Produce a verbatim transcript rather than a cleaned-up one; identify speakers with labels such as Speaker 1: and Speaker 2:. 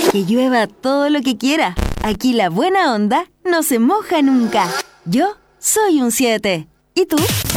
Speaker 1: Que llueva todo lo que quiera. Aquí la buena onda no se moja nunca. Yo soy un siete. ¿Y tú?